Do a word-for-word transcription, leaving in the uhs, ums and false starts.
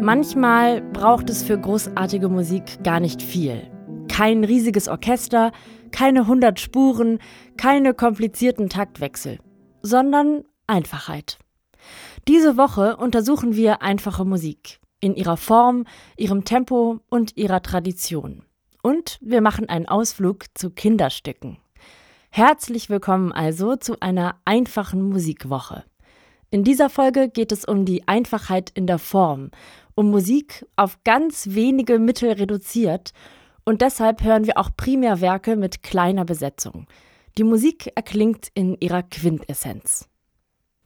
Manchmal braucht es für großartige Musik gar nicht viel. Kein riesiges Orchester, keine hundert Spuren, keine komplizierten Taktwechsel, sondern Einfachheit. Diese Woche untersuchen wir einfache Musik in ihrer Form, ihrem Tempo und ihrer Tradition. Und wir machen einen Ausflug zu Kinderstücken. Herzlich willkommen also zu einer einfachen Musikwoche. In dieser Folge geht es um die Einfachheit in der Form, um Musik auf ganz wenige Mittel reduziert, und deshalb hören wir auch primär Werke mit kleiner Besetzung. Die Musik erklingt in ihrer Quintessenz.